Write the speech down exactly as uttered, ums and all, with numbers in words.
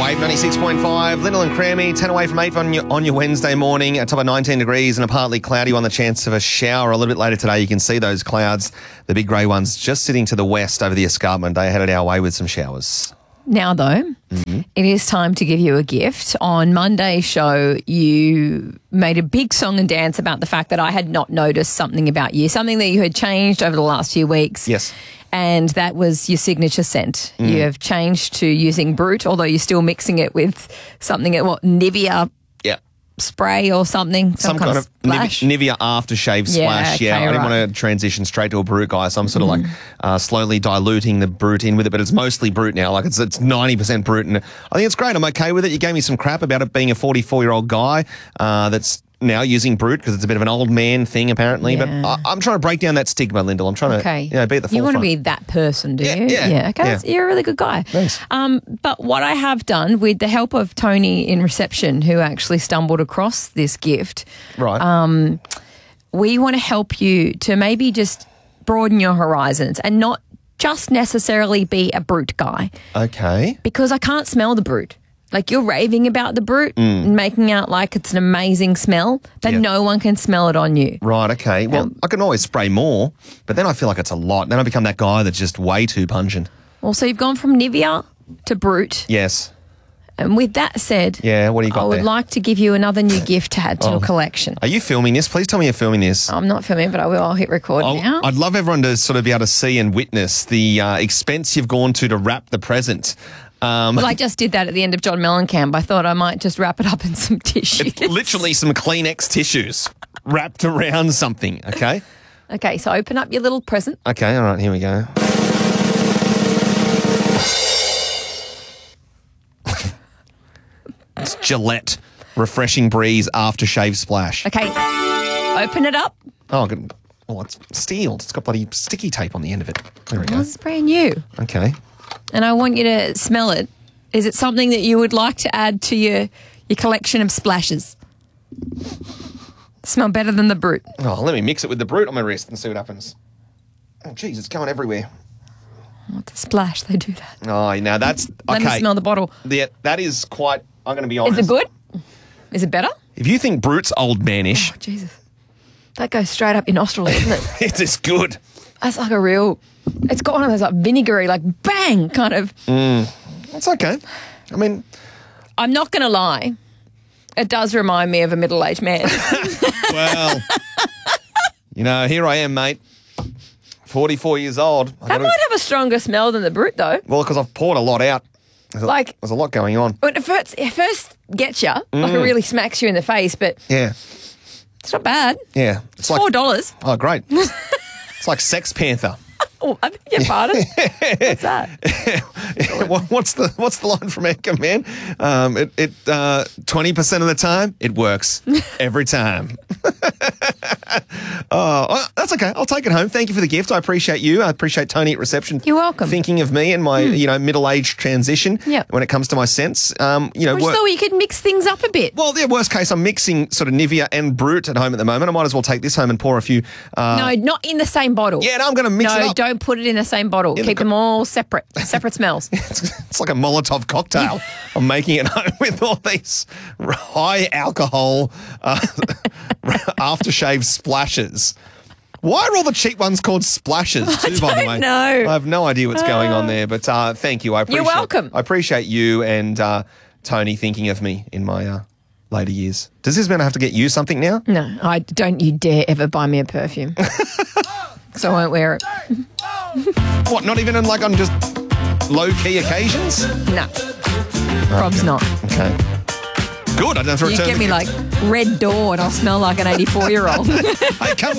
Wave ninety-six point five, Lyndall and Crammy, ten away from eight on your, on your Wednesday morning, a top of nineteen degrees and a partly cloudy one, the chance of a shower a little bit later today. You can see those clouds, the big grey ones, just sitting to the west over the escarpment. They headed our way with some showers. Now, though, Mm-hmm. it is time to give you a gift. On Monday's show, you made a big song and dance about the fact that I had not noticed something about you, something that you had changed over the last few weeks. Yes. And that was your signature scent. Mm. You have changed to using Brut, although you're still mixing it with something at what, Nivea Yeah. spray or something? Some, kind, kind of splash? Nivea aftershave splash. Yeah, Yeah, okay, I didn't right. want to transition straight to a Brut guy, so I'm sort of like uh, slowly diluting the Brut in with it, but it's mostly Brut now. Like it's it's ninety percent Brut, and I think it's great. I'm okay with it. You gave me some crap about it being a forty-four-year-old guy uh, that's now using Brut because it's a bit of an old man thing apparently, Yeah. but I, I'm trying to break down that stigma, Lyndall. I'm trying Okay. to you know, be at the You forefront. want to be that person, do Yeah, you? yeah, Okay. yeah. That's- You're a really good guy. Thanks. Um, but what I have done with the help of Tony in reception, who actually stumbled across this gift, Right. um, we want to help you to maybe just broaden your horizons and not just necessarily be a Brut guy, okay. because I can't smell the Brut. Like you're raving about the Brut and making out like it's an amazing smell, but Yeah. no one can smell it on you. Right, okay. Well, Um, I can always spray more, but then I feel like it's a lot. Then I become that guy that's just way too pungent. Well, so you've gone from Nivea to Brut. Yes. And with that said, Yeah, what do you got I would there? like to give you another new gift to add to Oh. your collection. Are you filming this? Please tell me you're filming this. I'm not filming, but I will. I'll hit record I'll- now. I'd love everyone to sort of be able to see and witness the uh, expense you've gone to to wrap the present. Um, Well, I just did that at the end of John Mellencamp. I thought I might just wrap it up in some tissue. it's literally some Kleenex tissues wrapped around something, okay? Okay, so open up your little present. Okay, all right, here we go. It's Gillette Refreshing Breeze Aftershave Splash. Okay, open it up. Oh, good. Oh, it's sealed. It's got bloody sticky tape on the end of it. There we go. This is brand new. Okay. And I want you to smell it. Is it something that you would like to add to your, your collection of splashes? Smell better than the Brut. Oh, let me mix it with the Brut on my wrist and see what happens. Oh, geez, it's going everywhere. What's a splash? They do that. Oh, now that's Let okay. me smell the bottle. Yeah, that is quite. I'm going to be honest. Is it good? Is it better? If you think Brut's old manish, Oh, Jesus. That goes straight up your nostrils, doesn't it? it is good. That's like a real, it's got one of those like vinegary, like bang kind of. It's okay. I mean, I'm not going to lie. It does remind me of a middle-aged man. well, you know, here I am, mate. forty-four years old. I That gotta- might have a stronger smell than the Brut, though. well, because I've poured a lot out. There's a, Like- there's a lot going on. When it first, it first gets you, like it really smacks you in the face, but Yeah, it's not bad. yeah. It's like Four dollars. oh, great. It's like Sex Panther. Oh, I beg your pardon. What's that? What- what's the what's the line from Anchorman? Um, it it uh, twenty percent of the time it works every time. Oh, well, that's okay. I'll take it home. Thank you for the gift. I appreciate you. I appreciate Tony at reception. You're welcome. Thinking of me and my you know middle aged transition. Yep. When it comes to my scents, um, you know. I just wor- thought you could mix things up a bit. well, yeah. Worst case, I'm mixing sort of Nivea and Brut at home at the moment. I might as well take this home and pour a few. Uh, No, not in the same bottle. Yeah, no, I'm going to mix it No, up. don't put it in the same bottle. the Keep co- them all separate, separate smells. It's, it's like a Molotov cocktail. I'm making it home with all these high alcohol uh, aftershave splashes. Why are all the cheap ones called splashes too, by the don't way? know. I have no idea what's going on there, but uh, thank you. I appreciate You're welcome. I appreciate you and uh, Tony thinking of me in my uh, later years. Does this mean I have to get you something now? No, I don't you dare ever buy me a perfume. So I won't wear it. What, not even on, like on just low-key occasions? No. Rob's not. Okay. Good, I don't have to You return get the me gift. like Red Door and I'll smell like an eighty-four-year-old. Hey, come